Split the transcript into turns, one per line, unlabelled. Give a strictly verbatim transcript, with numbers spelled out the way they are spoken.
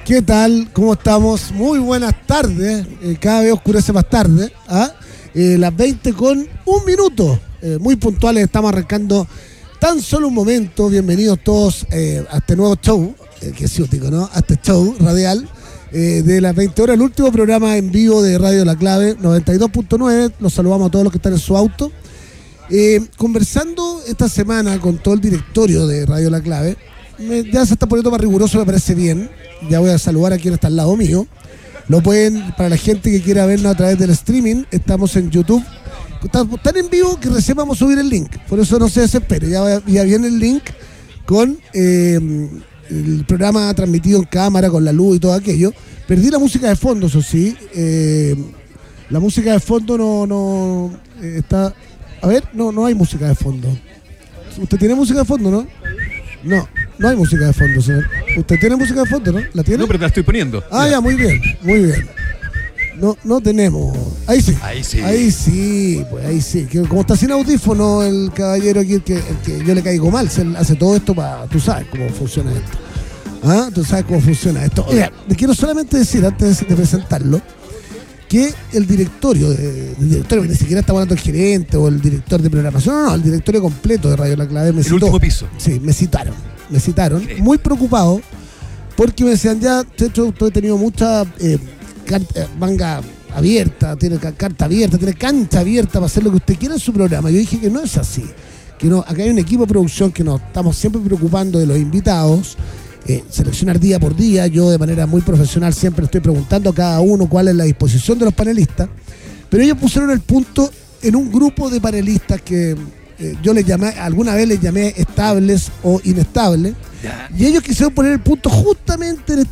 ¿Qué tal? ¿Cómo estamos? Muy buenas tardes. Eh, cada vez oscurece más tarde. ¿ah? Eh, las veinte con un minuto. Eh, muy puntuales, estamos arrancando tan solo un momento. Bienvenidos todos eh, a este nuevo show, eh, que es ciútico, ¿no? A este show radial eh, de las veinte horas, el último programa en vivo de Radio La Clave noventa y dos punto nueve. Los saludamos a todos los que están en su auto. Eh, conversando esta semana con todo el directorio de Radio La Clave, me, ya se está poniendo más riguroso, me parece bien. Ya voy a saludar a quien está al lado mío. Lo pueden, para la gente que quiera vernos a través del streaming, estamos en YouTube. Estamos tan en vivo que recién vamos a subir el link. Por eso no se desespere. Ya, ya viene el link con eh, el programa transmitido en cámara, con la luz y todo aquello. Perdí la música de fondo, eso sí. Eh, la música de fondo no, no eh, está... A ver, no, no hay música de fondo. ¿Usted tiene música de fondo, no? No, no hay música de fondo, señor. ¿Usted tiene música de fondo, no? ¿La tiene?
No, pero te la estoy poniendo.
Ah, Mira. ya, muy bien, muy bien. No, no tenemos. Ahí sí.
Ahí sí.
Ahí sí, pues ahí sí. Que como está sin audífono el caballero aquí, el que, el que yo le caigo mal, se hace todo esto para... Tú sabes cómo funciona esto. ¿Ah? Tú sabes cómo funciona esto. Oiga, le quiero solamente decir, antes de presentarlo, que el directorio, de, el directorio que ni siquiera está hablando el gerente o el director de programación, no, no, el directorio completo de Radio La Clave me
el
citó.
El último piso.
Sí, me citaron, me citaron,
¿Qué?
Muy preocupado, porque me decían ya, de hecho, usted ha tenido mucha eh, carta, manga abierta, tiene carta abierta, tiene cancha abierta para hacer lo que usted quiera en su programa. Yo dije que no es así, que no, acá hay un equipo de producción que nos estamos siempre preocupando de los invitados. Eh, seleccionar día por día, yo de manera muy profesional siempre estoy preguntando a cada uno cuál es la disposición de los panelistas, pero ellos pusieron el punto en un grupo de panelistas que eh, yo les llamé, alguna vez les llamé estables o inestables,
Ya.
y ellos quisieron poner el punto justamente en